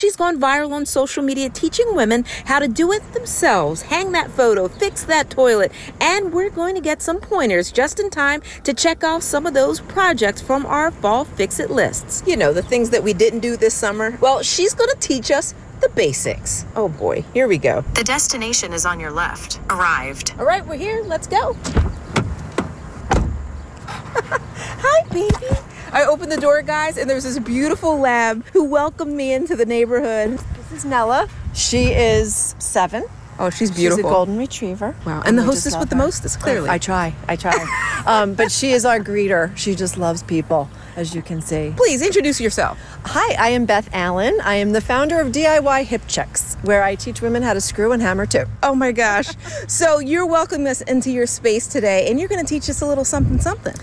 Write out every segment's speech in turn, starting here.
She's gone viral on social media teaching women how to do it themselves, hang that photo, fix that toilet, and we're going to get some pointers just in time to check off some of those projects from our fall fix-it lists. You know, the things that we didn't do this summer. Well, she's going to teach us the basics. Oh boy, here we go. The destination is on your left. Arrived. All right, we're here. Let's go. Hi, baby. I opened the door, guys, and there's this beautiful lab who welcomed me into the neighborhood. This is Nella. She is 7. Oh, she's beautiful. She's a golden retriever. Wow. And the hostess with the mostest, clearly. I try. But she is our greeter. She just loves people, as you can see. Please introduce yourself. Hi, I am Beth Allen. I am the founder of DIY Hip Checks, where I teach women how to screw and hammer too. Oh my gosh. So you're welcoming us into your space today, and you're going to teach us a little something.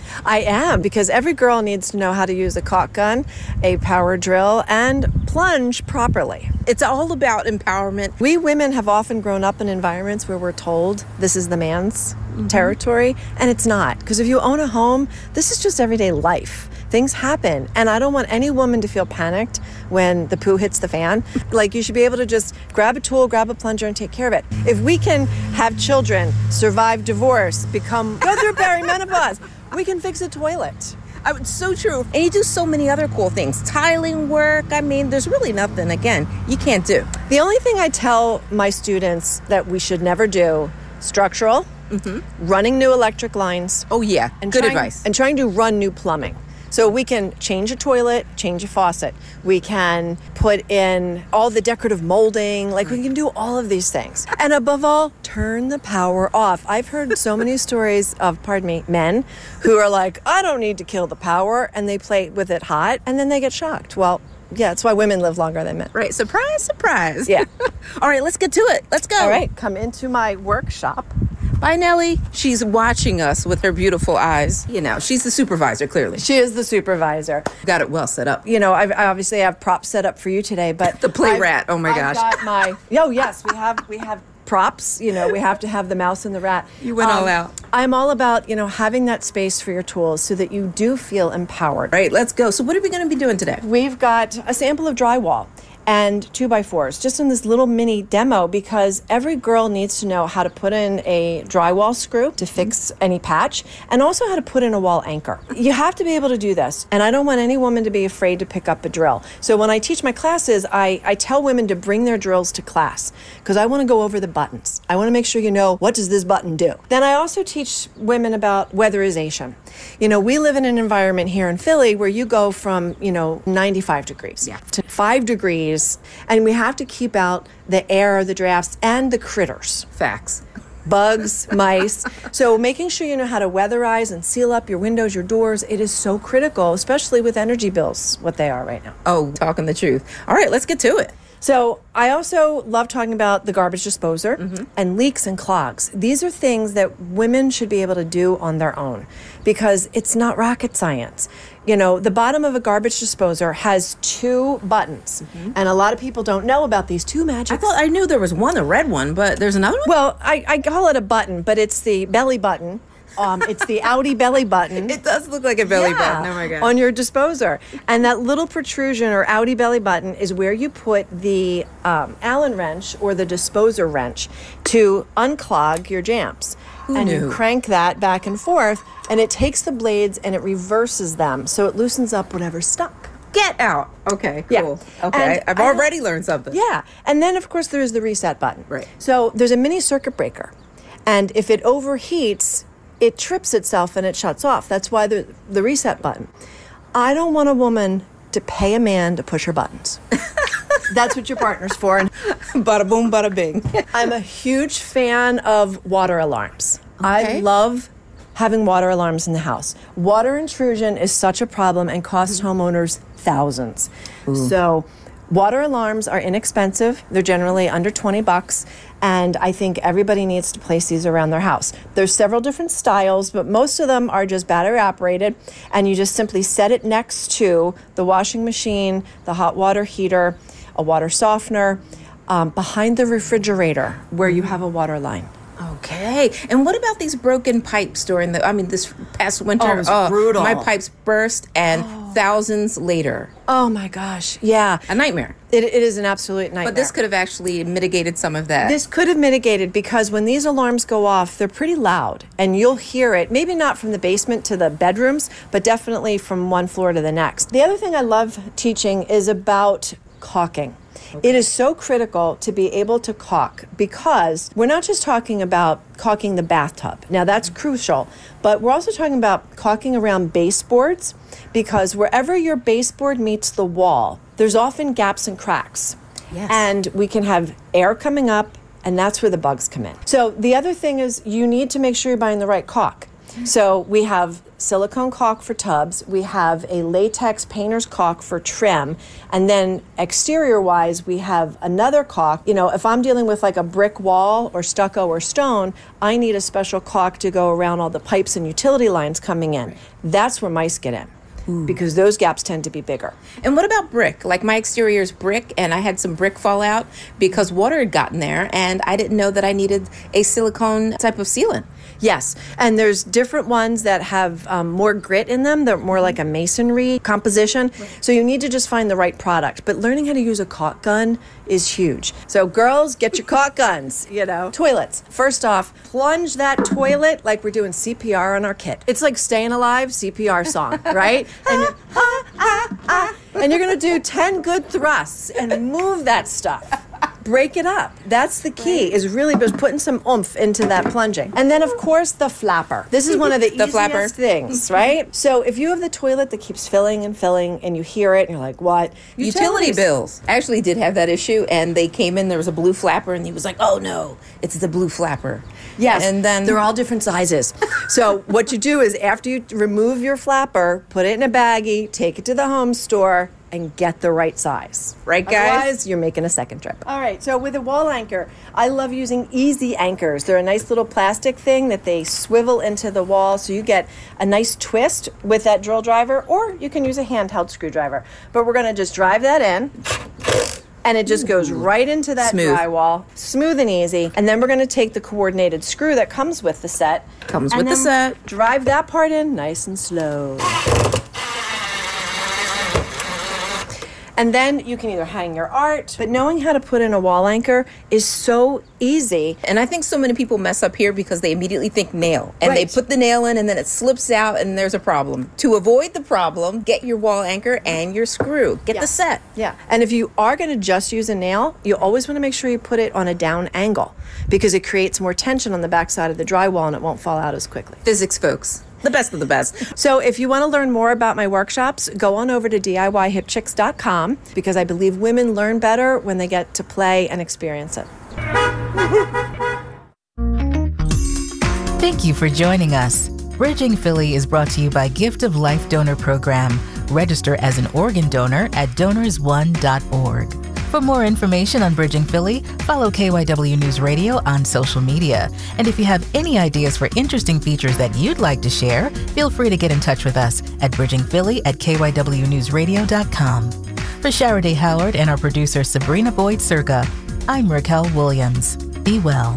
I am, because every girl needs to know how to use a caulk gun, a power drill, and plunge properly. It's all about empowerment. We women have often grown up in environments where we're told this is the man's territory, and it's not. Because if you own a home, this is just everyday life. Things happen, and I don't want any woman to feel panicked when the poo hits the fan. Like, you should be able to just grab a tool, grab a plunger, and take care of it. If we can have children, survive divorce, go through perimenopause, we can fix a toilet. It's so true. And you do so many other cool things. Tiling work. I mean, there's really nothing, again, you can't do. The only thing I tell my students that we should never do, structural, running new electric lines. Oh, yeah. And good advice. And trying to run new plumbing. So we can change a toilet, change a faucet. We can put in all the decorative molding. Like, we can do all of these things. And above all, turn the power off. I've heard so many stories of, men who are like, I don't need to kill the power. And they play with it hot, and then they get shocked. Well, yeah, that's why women live longer than men. Right. Surprise, surprise. Yeah. All right, let's get to it. Let's go. All right, come into my workshop. Bye, Nellie. She's watching us with her beautiful eyes. You know, she's the supervisor, clearly. She is the supervisor. Got it well set up. You know, I obviously have props set up for you today, but the play rat. Oh my gosh. I've got yes, we have props. You know, we have to have the mouse and the rat. You went all out. I'm all about, having that space for your tools so that you do feel empowered. Right, let's go. So what are we going to be doing today? We've got a sample of drywall and 2x4s, just in this little mini demo, because every girl needs to know how to put in a drywall screw to fix any patch, and also how to put in a wall anchor. You have to be able to do this, and I don't want any woman to be afraid to pick up a drill. So when I teach my classes, I tell women to bring their drills to class, because I want to go over the buttons. I want to make sure you know, what does this button do? Then I also teach women about weatherization. We live in an environment here in Philly where you go from, 95 degrees to 5 degrees, and we have to keep out the air, the drafts, and the critters. Facts. Bugs, mice. So making sure you know how to weatherize and seal up your windows, your doors, it is so critical, especially with energy bills, what they are right now. Oh, talking the truth. All right, let's get to it. So I also love talking about the garbage disposer and leaks and clogs. These are things that women should be able to do on their own, because it's not rocket science. The bottom of a garbage disposer has 2 buttons, and a lot of people don't know about these 2 magic. I knew there was one, a red one, but there's another one? Well, I call it a button, but it's the belly button. It's the Audi belly button. It does look like a belly button. Oh my God. On your disposer. And that little protrusion or Audi belly button is where you put the Allen wrench or the disposer wrench to unclog your jams. You crank that back and forth, and it takes the blades and it reverses them, so it loosens up whatever's stuck. Get out. Okay, cool. Yeah. Okay, I've already learned something. Yeah. And then, of course, there's the reset button. Right. So there's a mini circuit breaker. And if it overheats, it trips itself and it shuts off. That's why the reset button. I don't want a woman to pay a man to push her buttons. That's what your partner's for. Bada boom, bada bing. I'm a huge fan of water alarms. Okay. I love having water alarms in the house. Water intrusion is such a problem and costs homeowners thousands. So water alarms are inexpensive. They're generally under $20. And I think everybody needs to place these around their house. There's several different styles, but most of them are just battery operated, and you just simply set it next to the washing machine, the hot water heater, a water softener, behind the refrigerator where you have a water line. Oh Okay. And what about these broken pipes during this past winter? Oh, it was brutal. My pipes burst and thousands later. Oh my gosh. Yeah. A nightmare. It is an absolute nightmare. But this could have actually mitigated some of that. This could have mitigated because when these alarms go off, they're pretty loud and you'll hear it, maybe not from the basement to the bedrooms, but definitely from one floor to the next. The other thing I love teaching is about caulking. Okay. It is so critical to be able to caulk because we're not just talking about caulking the bathtub. Now that's crucial, but we're also talking about caulking around baseboards because wherever your baseboard meets the wall, there's often gaps and cracks. Yes. And we can have air coming up, and that's where the bugs come in. So the other thing is you need to make sure you're buying the right caulk. So we have silicone caulk for tubs, we have a latex painter's caulk for trim, and then exterior-wise, we have another caulk. You know, if I'm dealing with like a brick wall or stucco or stone, I need a special caulk to go around all the pipes and utility lines coming in. That's where mice get in. Because those gaps tend to be bigger. And what about brick? Like my exterior is brick, and I had some brick fall out because water had gotten there, and I didn't know that I needed a silicone type of sealant. Yes, and there's different ones that have more grit in them. They're more like a masonry composition. Right. So you need to just find the right product. But learning how to use a caulk gun is huge. So girls, get your caulk guns, you know. Toilets. First off, plunge that toilet like we're doing CPR on our kit. It's like Staying Alive CPR song, right? And and you're going to do 10 good thrusts and move that stuff. Break it up. That's the key, is really just putting some oomph into that plunging. And then, of course, the flapper. This is one of the easiest things, right? So if you have the toilet that keeps filling and filling and you hear it and you're like, what? Utility bills. I actually did have that issue, and they came in, there was a blue flapper, and he was like, oh no, it's the blue flapper. Yes, and then they're all different sizes. So what you do is after you remove your flapper, put it in a baggie, take it to the home store, and get the right size. Right, guys? Otherwise, you're making a second trip. All right, so with a wall anchor, I love using easy anchors. They're a nice little plastic thing that they swivel into the wall, so you get a nice twist with that drill driver, or you can use a handheld screwdriver. But we're gonna just drive that in, and it just goes right into that drywall, smooth and easy. And then we're gonna take the coordinated screw that comes with the set. Drive that part in nice and slow. And then you can either hang your art, but knowing how to put in a wall anchor is so easy. And I think so many people mess up here because they immediately think nail. And they put the nail in and then it slips out and there's a problem. To avoid the problem, get your wall anchor and your screw. Get the set. Yeah. And if you are going to just use a nail, you always want to make sure you put it on a down angle because it creates more tension on the backside of the drywall and it won't fall out as quickly. Physics, folks. The best of the best. So if you want to learn more about my workshops, go on over to DIYHipChicks.com because I believe women learn better when they get to play and experience it. Thank you for joining us. Bridging Philly is brought to you by Gift of Life Donor Program. Register as an organ donor at donorsone.org. For more information on Bridging Philly, follow KYW News Radio on social media. And if you have any ideas for interesting features that you'd like to share, feel free to get in touch with us at bridgingphilly@kywnewsradio.com. For Sharaday Howard and our producer Sabrina Boyd Circa, I'm Raquel Williams. Be well.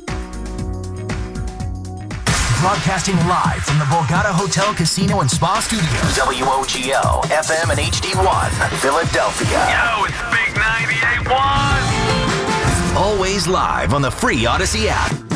Broadcasting live from the Borgata Hotel, Casino, and Spa Studios. WOGL, FM and HD1, Philadelphia. Yo, it's Big 98.1. Always live on the free Odyssey app.